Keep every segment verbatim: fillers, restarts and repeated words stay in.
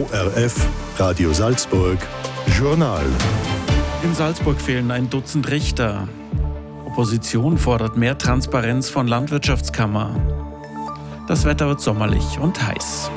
O R F, Radio Salzburg, Journal. In Salzburg fehlen ein Dutzend Richter. Opposition fordert mehr Transparenz von Landwirtschaftskammer. Das Wetter wird sommerlich und heiß.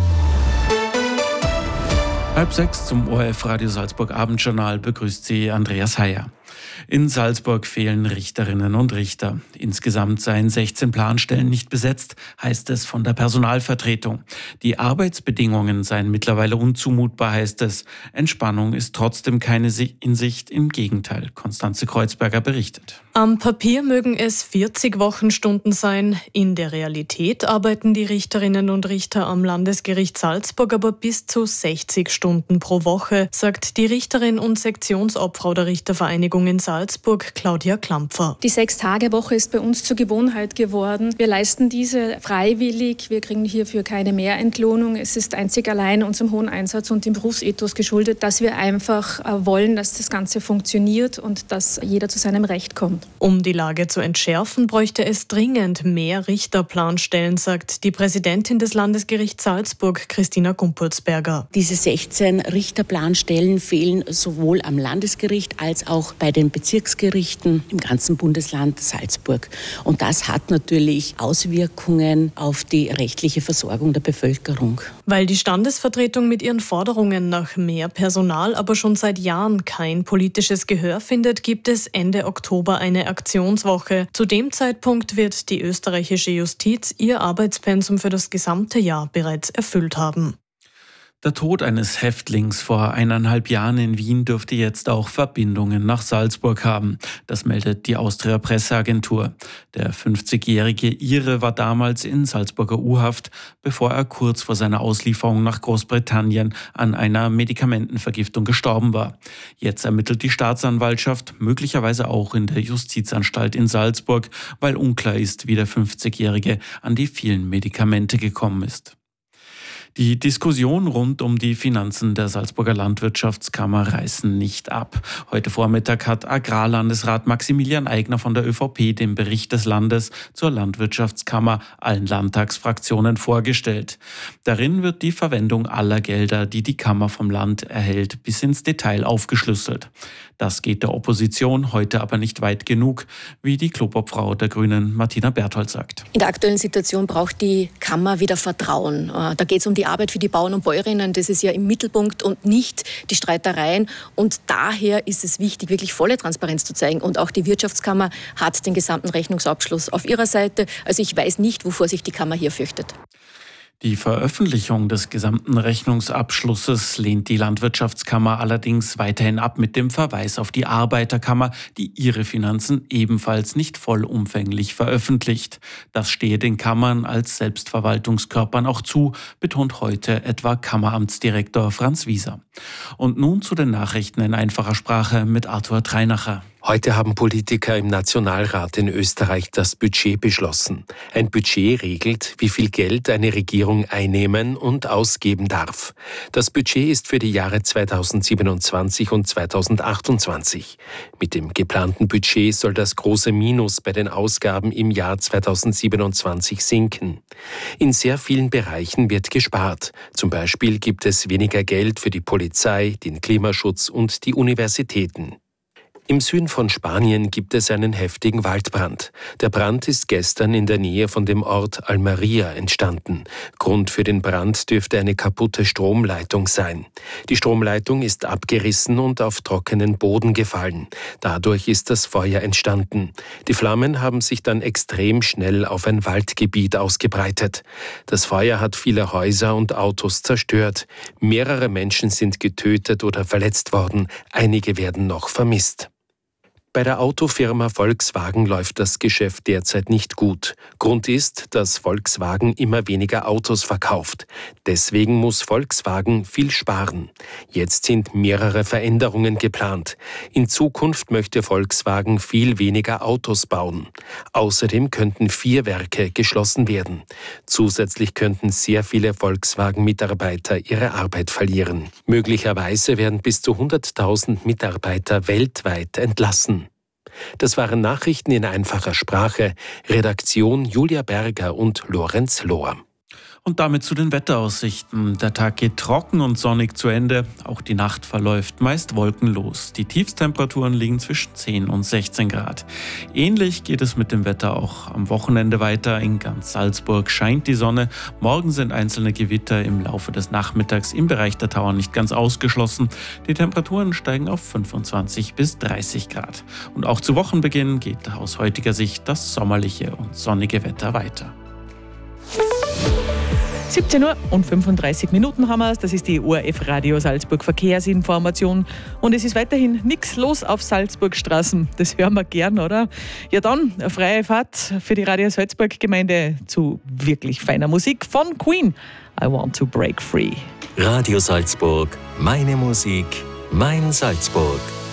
Halb sechs zum O R F Radio Salzburg Abendjournal begrüßt Sie Andreas Heyer. In Salzburg fehlen Richterinnen und Richter. Insgesamt seien sechzehn Planstellen nicht besetzt, heißt es von der Personalvertretung. Die Arbeitsbedingungen seien mittlerweile unzumutbar, heißt es. Entspannung ist trotzdem keine in Sicht, im Gegenteil. Konstanze Kreuzberger berichtet. Am Papier mögen es vierzig Wochenstunden sein. In der Realität arbeiten die Richterinnen und Richter am Landesgericht Salzburg aber bis zu sechzig Stunden pro Woche, sagt die Richterin und Sektionsobfrau der Richtervereinigung in Salzburg, Claudia Klampfer. Die Sechs-Tage-Woche ist bei uns zur Gewohnheit geworden. Wir leisten diese freiwillig. Wir kriegen hierfür keine Mehrentlohnung. Es ist einzig allein unserem hohen Einsatz und dem Berufsethos geschuldet, dass wir einfach wollen, dass das Ganze funktioniert und dass jeder zu seinem Recht kommt. Um die Lage zu entschärfen, bräuchte es dringend mehr Richterplanstellen, sagt die Präsidentin des Landesgerichts Salzburg, Christina Gumpolsberger. Diese sechzehn Richterplanstellen fehlen sowohl am Landesgericht als auch bei den Bezirksgerichten im ganzen Bundesland Salzburg. Und das hat natürlich Auswirkungen auf die rechtliche Versorgung der Bevölkerung. Weil die Standesvertretung mit ihren Forderungen nach mehr Personal aber schon seit Jahren kein politisches Gehör findet, gibt es Ende Oktober eine Aktionswoche. Zu dem Zeitpunkt wird die österreichische Justiz ihr Arbeitspensum für das gesamte Jahr bereits erfüllt haben. Der Tod eines Häftlings vor eineinhalb Jahren in Wien dürfte jetzt auch Verbindungen nach Salzburg haben. Das meldet die Austria Presseagentur. Der fünfzigjährige Ire war damals in Salzburger U-Haft, bevor er kurz vor seiner Auslieferung nach Großbritannien an einer Medikamentenvergiftung gestorben war. Jetzt ermittelt die Staatsanwaltschaft, möglicherweise auch in der Justizanstalt in Salzburg, weil unklar ist, wie der fünfzigjährige an die vielen Medikamente gekommen ist. Die Diskussion rund um die Finanzen der Salzburger Landwirtschaftskammer reißen nicht ab. Heute Vormittag hat Agrarlandesrat Maximilian Aigner von der ÖVP den Bericht des Landes zur Landwirtschaftskammer allen Landtagsfraktionen vorgestellt. Darin wird die Verwendung aller Gelder, die die Kammer vom Land erhält, bis ins Detail aufgeschlüsselt. Das geht der Opposition heute aber nicht weit genug, wie die Klubobfrau der Grünen Martina Berthold sagt. In der aktuellen Situation braucht die Kammer wieder Vertrauen. Da geht es um die Arbeit für die Bauern und Bäuerinnen. Das ist ja im Mittelpunkt und nicht die Streitereien. Und daher ist es wichtig, wirklich volle Transparenz zu zeigen. Und auch die Wirtschaftskammer hat den gesamten Rechnungsabschluss auf ihrer Seite. Also ich weiß nicht, wovor sich die Kammer hier fürchtet. Die Veröffentlichung des gesamten Rechnungsabschlusses lehnt die Landwirtschaftskammer allerdings weiterhin ab mit dem Verweis auf die Arbeiterkammer, die ihre Finanzen ebenfalls nicht vollumfänglich veröffentlicht. Das stehe den Kammern als Selbstverwaltungskörpern auch zu, betont heute etwa Kammeramtsdirektor Franz Wieser. Und nun zu den Nachrichten in einfacher Sprache mit Arthur Treinacher. Heute haben Politiker im Nationalrat in Österreich das Budget beschlossen. Ein Budget regelt, wie viel Geld eine Regierung einnehmen und ausgeben darf. Das Budget ist für die Jahre zweitausendsiebenundzwanzig und zweitausendachtundzwanzig. Mit dem geplanten Budget soll das große Minus bei den Ausgaben im Jahr zweitausendsiebenundzwanzig sinken. In sehr vielen Bereichen wird gespart. Zum Beispiel gibt es weniger Geld für die Polizei, den Klimaschutz und die Universitäten. Im Süden von Spanien gibt es einen heftigen Waldbrand. Der Brand ist gestern in der Nähe von dem Ort Almería entstanden. Grund für den Brand dürfte eine kaputte Stromleitung sein. Die Stromleitung ist abgerissen und auf trockenen Boden gefallen. Dadurch ist das Feuer entstanden. Die Flammen haben sich dann extrem schnell auf ein Waldgebiet ausgebreitet. Das Feuer hat viele Häuser und Autos zerstört. Mehrere Menschen sind getötet oder verletzt worden. Einige werden noch vermisst. Bei der Autofirma Volkswagen läuft das Geschäft derzeit nicht gut. Grund ist, dass Volkswagen immer weniger Autos verkauft. Deswegen muss Volkswagen viel sparen. Jetzt sind mehrere Veränderungen geplant. In Zukunft möchte Volkswagen viel weniger Autos bauen. Außerdem könnten vier Werke geschlossen werden. Zusätzlich könnten sehr viele Volkswagen-Mitarbeiter ihre Arbeit verlieren. Möglicherweise werden bis zu hunderttausend Mitarbeiter weltweit entlassen. Das waren Nachrichten in einfacher Sprache. Redaktion Julia Berger und Lorenz Lohr. Und damit zu den Wetteraussichten. Der Tag geht trocken und sonnig zu Ende. Auch die Nacht verläuft meist wolkenlos. Die Tiefstemperaturen liegen zwischen zehn und sechzehn Grad. Ähnlich geht es mit dem Wetter auch am Wochenende weiter. In ganz Salzburg scheint die Sonne. Morgen sind einzelne Gewitter im Laufe des Nachmittags im Bereich der Tauern nicht ganz ausgeschlossen. Die Temperaturen steigen auf fünfundzwanzig bis dreißig Grad. Und auch zu Wochenbeginn geht aus heutiger Sicht das sommerliche und sonnige Wetter weiter. siebzehn Uhr und fünfunddreißig Minuten haben wir es. Das ist die O R F Radio Salzburg Verkehrsinformation. Und es ist weiterhin nichts los auf Salzburgstraßen. Das hören wir gern, oder? Ja dann, eine freie Fahrt für die Radio Salzburg Gemeinde zu wirklich feiner Musik von Queen. I want to break free. Radio Salzburg, meine Musik, mein Salzburg.